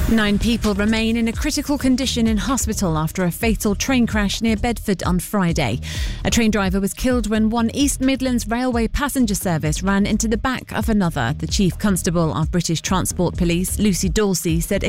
9 people remain in a critical condition in hospital after a fatal train crash near Bedford on Friday. A train driver was killed when one East Midlands Railway passenger service ran into the back of another. The Chief Constable of British Transport Police, Lucy Dorsey, said